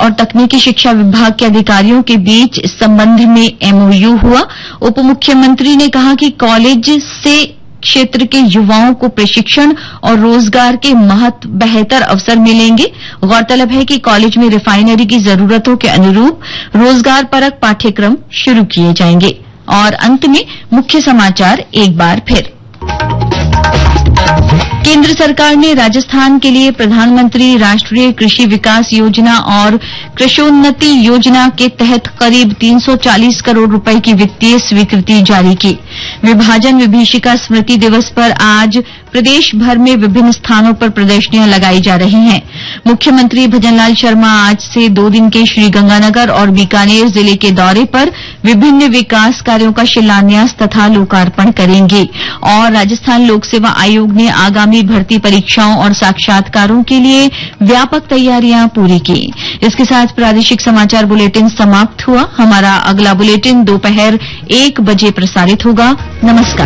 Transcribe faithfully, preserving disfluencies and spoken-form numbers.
और तकनीकी शिक्षा विभाग के अधिकारियों के बीच इस संबंध में एमओयू हुआ। उप मुख्यमंत्री ने कहा कि कॉलेज से क्षेत्र के युवाओं को प्रशिक्षण और रोजगार के महत्व बेहतर अवसर मिलेंगे। गौरतलब है कि कॉलेज में रिफाइनरी की जरूरतों के अनुरूप रोजगार परक पाठ्यक्रम शुरू किए जाएंगे। और अंत में मुख्य समाचार एक बार फिर। केंद्र सरकार ने राजस्थान के लिए प्रधानमंत्री राष्ट्रीय कृषि विकास योजना और कृषोन्नति योजना के तहत करीब तीन सौ चालीस करोड़ रुपए की वित्तीय स्वीकृति जारी की। विभाजन विभीषिका स्मृति दिवस पर आज प्रदेश भर में विभिन्न स्थानों पर प्रदर्शनियां लगाई जा रही हैं। मुख्यमंत्री भजनलाल शर्मा आज से दो दिन के श्रीगंगानगर और बीकानेर जिले के दौरे पर विभिन्न विकास कार्यों का शिलान्यास तथा लोकार्पण करेंगे। और राजस्थान लोक सेवा आयोग ने आगामी भर्ती परीक्षाओं और साक्षात्कारों के लिए व्यापक तैयारियां पूरी की। इसके साथ प्रादेशिक समाचार बुलेटिन समाप्त हुआ। हमारा अगला बुलेटिन दोपहर एक बजे प्रसारित होगा। नमस्कार।